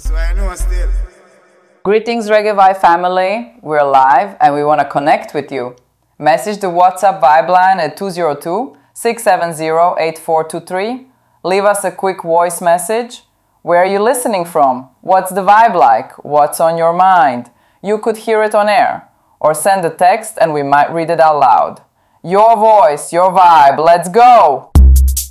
That's why I know still. Greetings Reggae Vibe family, we're live and we want to connect with you. Message the WhatsApp Vibe line at 202-670-8423. Leave us a quick voice message. Where are you listening from? What's the vibe like? What's on your mind? You could hear it on air. Or send a text and we might read it out loud. Your voice, your vibe, let's go!